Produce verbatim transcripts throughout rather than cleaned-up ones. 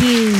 you.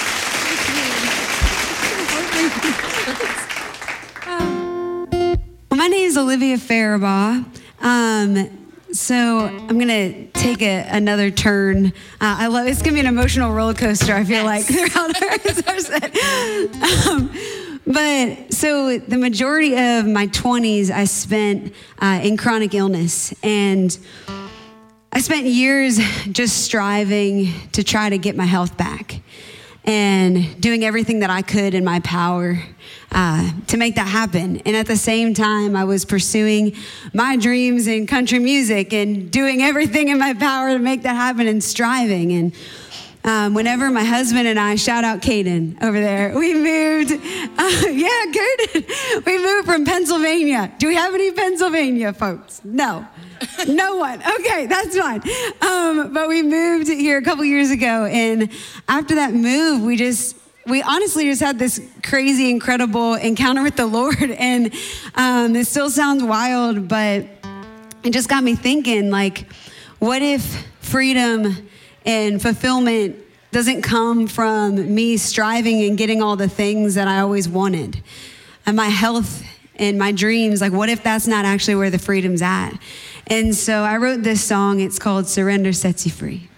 Well, my name is Olivia Faribaugh. Um, so I'm gonna take a, another turn. Uh, I love it's gonna be an emotional roller coaster. I feel like throughout our set. Um, but so the majority of my twenties I spent uh, in chronic illness, and I spent years just striving to try to get my health back and doing everything that I could in my power uh, to make that happen. And at the same time, I was pursuing my dreams in country music and doing everything in my power to make that happen and striving. And um, whenever my husband and I, shout out Caden over there, we moved, uh, yeah, good. We moved from Pennsylvania. Do we have any Pennsylvania folks? No. No one. Okay, that's fine. Um, but we moved here a couple years ago, and after that move, we just, we honestly just had this crazy, incredible encounter with the Lord. And um, it still sounds wild, but it just got me thinking, like, what if freedom and fulfillment doesn't come from me striving and getting all the things that I always wanted? And my health and my dreams, like, what if that's not actually where the freedom's at? And so I wrote this song. It's called Surrender Sets You Free.